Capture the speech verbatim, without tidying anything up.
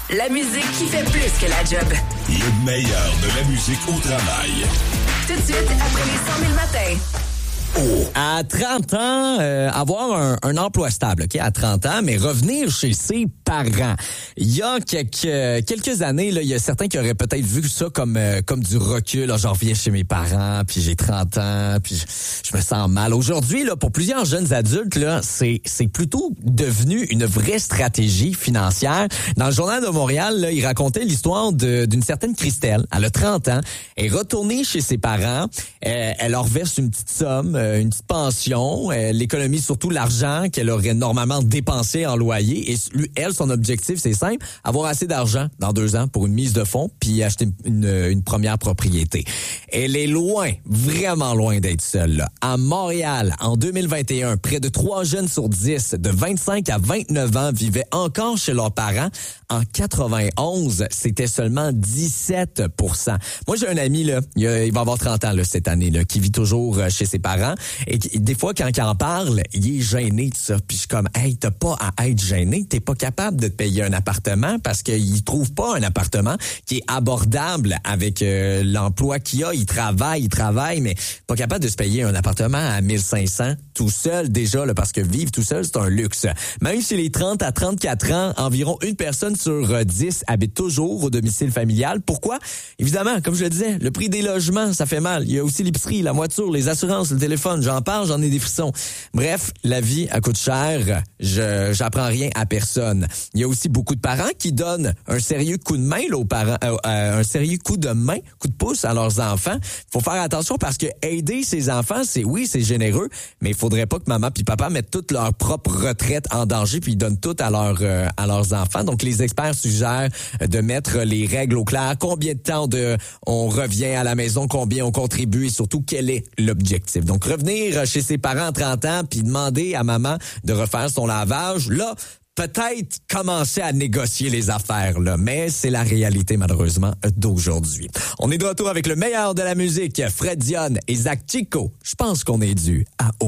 La musique qui fait plus que la job. Le meilleur de la musique au travail. Tout de suite, après les cent mille matins. Oh. À trente ans, euh, avoir un, un emploi stable, ok, à trente ans, mais revenir chez ses parents. Il y a quelques quelques années, là, il y a certains qui auraient peut-être vu ça comme euh, comme du recul. Là, j'en reviens chez mes parents, puis j'ai trente ans, puis je, je me sens mal. Aujourd'hui, là, pour plusieurs jeunes adultes, là, c'est c'est plutôt devenu une vraie stratégie financière. Dans le Journal de Montréal, là, il racontait l'histoire de, d'une certaine Christelle. Elle a trente ans, elle est retournée chez ses parents, elle, elle leur verse une petite somme, une petite pension, elle économise surtout l'argent qu'elle aurait normalement dépensé en loyer. Et lui, elle, son objectif, c'est simple, avoir assez d'argent dans deux ans pour une mise de fonds puis acheter une, une première propriété. Elle est loin, vraiment loin d'être seule. Là. À Montréal, en deux mille vingt et un, près de trois jeunes sur dix de vingt-cinq à vingt-neuf ans vivaient encore chez leurs parents. En quatre-vingt-onze, c'était seulement dix-sept pour cent. Moi, j'ai un ami, là, il, a, il va avoir trente ans là, cette année, là, qui vit toujours chez ses parents. Et des fois, quand il en parle, il est gêné de ça. Puis je suis comme, hey, t'as pas à être gêné. T'es pas capable de te payer un appartement parce qu'il trouve pas un appartement qui est abordable avec euh, l'emploi qu'il a. Il travaille, il travaille, mais pas capable de se payer un appartement à mille cinq cents tout seul déjà, là, parce que vivre tout seul, c'est un luxe. Même chez les trente à trente-quatre ans, environ une personne sur dix habite toujours au domicile familial. Pourquoi? Évidemment, comme je le disais, le prix des logements, ça fait mal. Il y a aussi l'épicerie, la voiture, les assurances, le téléphone. J'en parle, j'en ai des frissons. Bref, la vie, elle coûte cher. Je j'apprends rien à personne. Il y a aussi beaucoup de parents qui donnent un sérieux coup de main là, aux parents, euh, euh, un sérieux coup de main, coup de pouce à leurs enfants. Faut faire attention parce que aider ses enfants, c'est oui, c'est généreux, mais il faudrait pas que maman puis papa mettent toute leur propre retraite en danger puis ils donnent tout à leurs euh, à leurs enfants. Donc les experts suggèrent de mettre les règles au clair. Combien de temps de on revient à la maison, combien on contribue et surtout quel est l'objectif. Donc revenir chez ses parents à trente ans puis demander à maman de refaire son lavage, là, peut-être commencer à négocier les affaires, là, mais c'est la réalité, malheureusement, d'aujourd'hui. On est de retour avec le meilleur de la musique, Fred Dionne et Zach Chico. Je pense qu'on est dû à